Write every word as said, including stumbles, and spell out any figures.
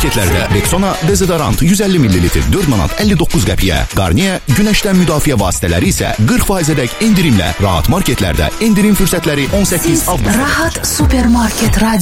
marketlərdə Rexona dezodorant yüz əlli millilitr dörd manat əlli doqquz qəpiyə, Garnier günəşdən müdafiə vasitələri isə qırx faizədək endirimlə Rahat marketlərdə endirim fürsətləri on səkkiz avqust. Rahat Supermarket Radio